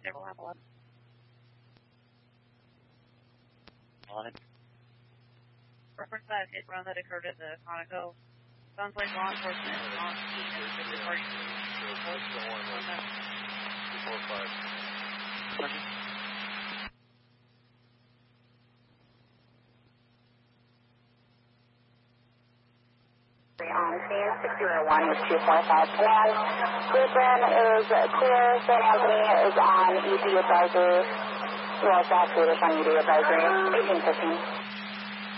Naval Lab 11. 11. Reference that hit run that occurred at the Conoco. Sounds like law enforcement is on scene and is reporting to 245. On scene, 601 with 245 command. Blueprint is clear. St. Anthony is on ED advisory. You also have Swedish on ED advisory. 1815.